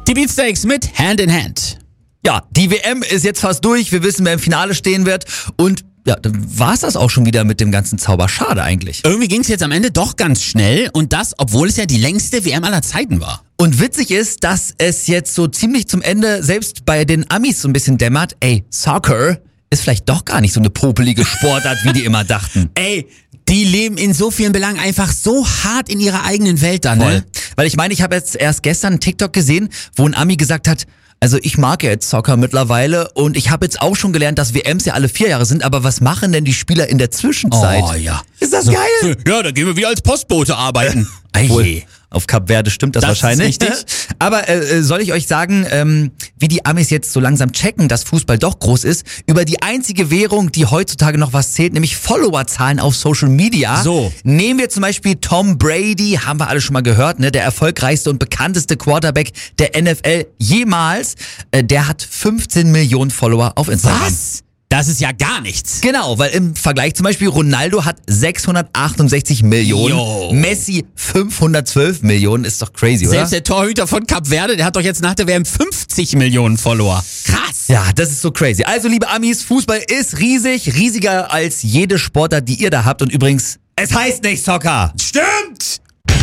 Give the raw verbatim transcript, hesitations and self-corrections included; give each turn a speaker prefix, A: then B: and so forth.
A: Die Beatsteaks mit Hand in Hand.
B: Ja, die W M ist jetzt fast durch. Wir wissen, wer im Finale stehen wird. Und ja, dann war's das auch schon wieder mit dem ganzen Zauber. Schade eigentlich.
A: Irgendwie ging es jetzt am Ende doch ganz schnell und das, obwohl es ja die längste W M aller Zeiten war.
B: Und witzig ist, dass es jetzt so ziemlich zum Ende selbst bei den Amis so ein bisschen dämmert. Ey, Soccer ist vielleicht doch gar nicht so eine popelige Sportart, wie die immer dachten.
A: Ey, die leben in so vielen Belangen einfach so hart in ihrer eigenen Welt da, ne?
B: Voll. Weil ich meine, ich habe jetzt erst gestern einen TikTok gesehen, wo ein Ami gesagt hat, also ich mag ja jetzt Soccer mittlerweile und ich habe jetzt auch schon gelernt, dass W Ms ja alle vier Jahre sind, aber was machen denn die Spieler in der Zwischenzeit?
A: Oh ja.
B: Ist das geil?
A: Ja, da gehen wir wieder als Postbote arbeiten.
B: Wohl, auf Kap Verde stimmt das,
A: Das ist
B: wahrscheinlich.
A: richtig.
B: Aber äh, soll ich euch sagen, ähm, wie die Amis jetzt so langsam checken, dass Fußball doch groß ist, über die einzige Währung, die heutzutage noch was zählt, nämlich Followerzahlen auf Social Media.
A: So.
B: Nehmen wir zum Beispiel Tom Brady, haben wir alle schon mal gehört, ne, der erfolgreichste und bekannteste Quarterback der N F L jemals. Äh, der hat fünfzehn Millionen Follower auf Instagram.
A: Was? Das ist ja gar nichts.
B: Genau, weil im Vergleich zum Beispiel Ronaldo hat sechshundertachtundsechzig Millionen,
A: Jo.
B: Messi fünfhundertzwölf Millionen, ist doch crazy, oder?
A: Selbst der Torhüter von Kap Verde, der hat doch jetzt nach der W M fünfzig Millionen Follower. Krass.
B: Ja, das ist so crazy. Also, liebe Amis, Fußball ist riesig, riesiger als jede Sportart, die ihr da habt. Und übrigens, es heißt nicht Soccer.
A: Stimmt.